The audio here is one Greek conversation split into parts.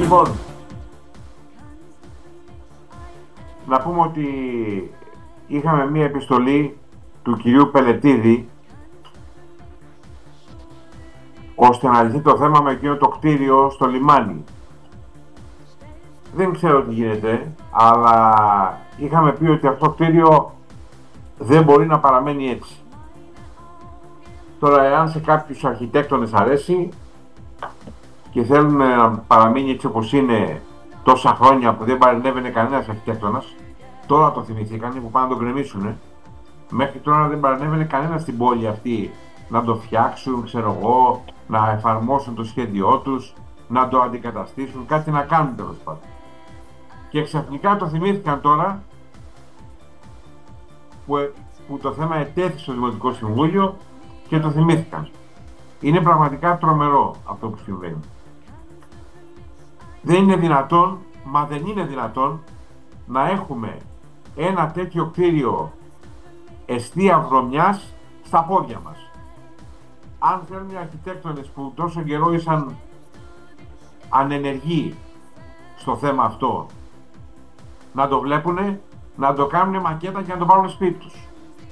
Λοιπόν, να πούμε ότι είχαμε μία επιστολή του κυρίου Πελετίδη ώστε να λυθεί το θέμα με εκείνο το κτίριο στο λιμάνι. Δεν ξέρω τι γίνεται, αλλά είχαμε πει ότι αυτό το κτίριο δεν μπορεί να παραμένει έτσι. Τώρα, εάν σε κάποιους αρχιτέκτονες αρέσει και θέλουν να παραμείνει έτσι όπως είναι τόσα χρόνια που δεν παρενέβαινε κανένας αρχιτέκτονας, τώρα το θυμηθήκανε που πάνε να τον γκρεμίσουνε. Μέχρι τώρα δεν παρενέβαινε κανένας στην πόλη αυτή να το φτιάξουν, ξέρω εγώ, να εφαρμόσουν το σχέδιό τους, να το αντικαταστήσουν, κάτι να κάνουν τέλος πάντων. Και ξαφνικά το θυμήθηκαν τώρα που το θέμα ετέθη στο Δημοτικό Συμβούλιο και το θυμήθηκαν. Είναι πραγματικά τρομερό αυτό που συμβαίνει. Δεν είναι δυνατόν, μα δεν είναι δυνατόν να έχουμε ένα τέτοιο κτίριο εστία βρωμιάς στα πόδια μας. Αν θέλουν οι αρχιτέκτονες που τόσο καιρό ήσαν ανενεργοί στο θέμα αυτό να το βλέπουνε, να το κάνουν μακέτα και να το πάρουν σπίτι τους.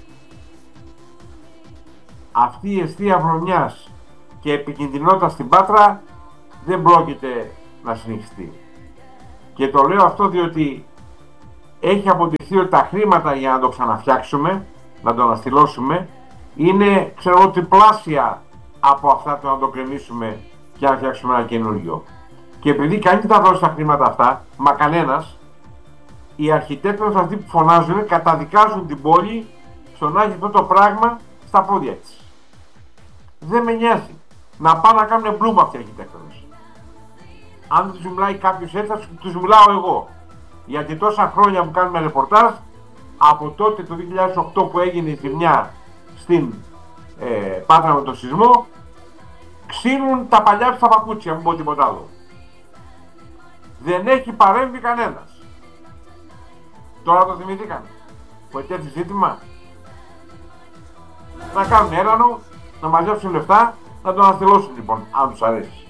Αυτή η εστία βρωμιάς και επικινδυνότητα στην Πάτρα δεν πρόκειται να συνεχιστεί. Και το λέω αυτό διότι έχει αποδειχθεί ότι τα χρήματα για να το ξαναφτιάξουμε, να το αναστηλώσουμε, είναι, ξέρω, τριπλάσια από αυτά το να το κρεμίσουμε και να φτιάξουμε ένα καινούριο. Και επειδή κανείς δεν θα δώσει τα χρήματα αυτά, μα κανένας, οι αρχιτέκτονες αυτοί που φωνάζουν καταδικάζουν την πόλη στο να έχει αυτό το πράγμα στα πόδια της. Δεν με νοιάζει. Να πάνε να κάνουν μπλούμα αυτοί οι αρχιτέκτονες. Αν τους μιλάει κάποιος έτσι, θα τους μιλάω εγώ. Γιατί τόσα χρόνια που κάνουμε ρεπορτάζ, από τότε το 2008 που έγινε η ζημιά στην Πάτρα με τον σεισμό, ξύνουν τα παλιά τους τα παπούτσια, μην πω τίποτα άλλο. Δεν έχει παρέμβει κανένας. Τώρα το θυμηθήκαν. Που ετέθη ζήτημα. Να κάνουν έρανο, να μαζέψουν λεφτά, να το αναστηλώσουν λοιπόν, αν τους αρέσει.